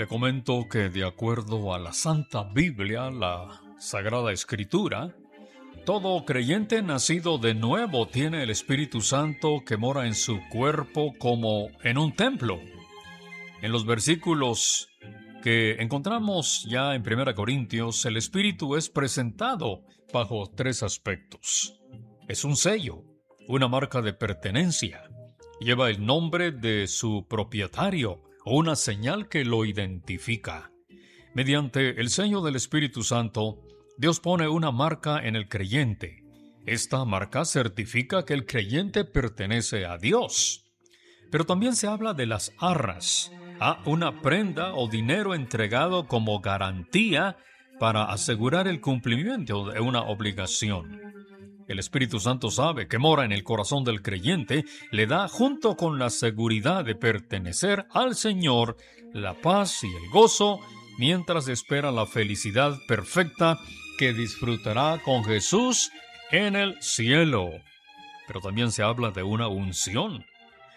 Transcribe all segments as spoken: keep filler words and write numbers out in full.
Le comento que de acuerdo a la Santa Biblia, la Sagrada Escritura, todo creyente nacido de nuevo tiene el Espíritu Santo que mora en su cuerpo como en un templo. En los versículos que encontramos ya en primera Corintios, el Espíritu es presentado bajo tres aspectos. Es un sello, una marca de pertenencia. Lleva el nombre de su propietario o una señal que lo identifica. Mediante el sello del Espíritu Santo, Dios pone una marca en el creyente. Esta marca certifica que el creyente pertenece a Dios. Pero también se habla de las arras, a una prenda o dinero entregado como garantía para asegurar el cumplimiento de una obligación. El Espíritu Santo sabe que mora en el corazón del creyente, le da, junto con la seguridad de pertenecer al Señor, la paz y el gozo, mientras espera la felicidad perfecta que disfrutará con Jesús en el cielo. Pero también se habla de una unción.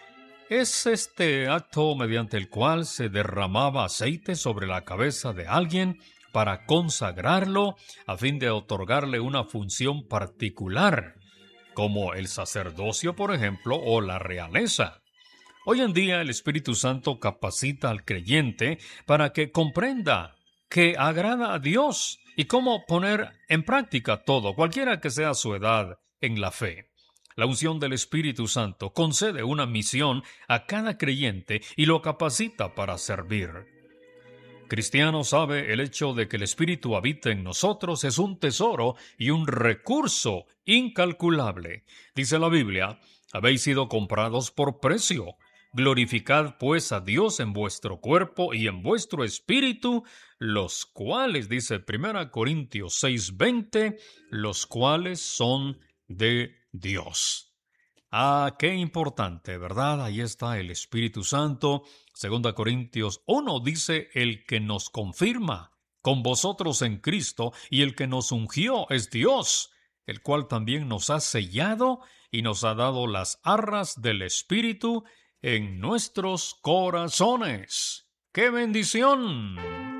Es este acto mediante el cual se derramaba aceite sobre la cabeza de alguien para consagrarlo a fin de otorgarle una función particular, como el sacerdocio, por ejemplo, o la realeza. Hoy en día el Espíritu Santo capacita al creyente para que comprenda que agrada a Dios y cómo poner en práctica todo, cualquiera que sea su edad en la fe. La unción del Espíritu Santo concede una misión a cada creyente y lo capacita para servir. Cristiano sabe el hecho de que el Espíritu habita en nosotros es un tesoro y un recurso incalculable. Dice la Biblia, habéis sido comprados por precio. Glorificad pues a Dios en vuestro cuerpo y en vuestro espíritu, los cuales, dice primera Corintios seis veinte, los cuales son de Dios. Ah, qué importante, ¿verdad? Ahí está el Espíritu Santo. Segunda Corintios uno dice, el que nos confirma con vosotros en Cristo y el que nos ungió es Dios, el cual también nos ha sellado y nos ha dado las arras del Espíritu en nuestros corazones. ¡Qué bendición!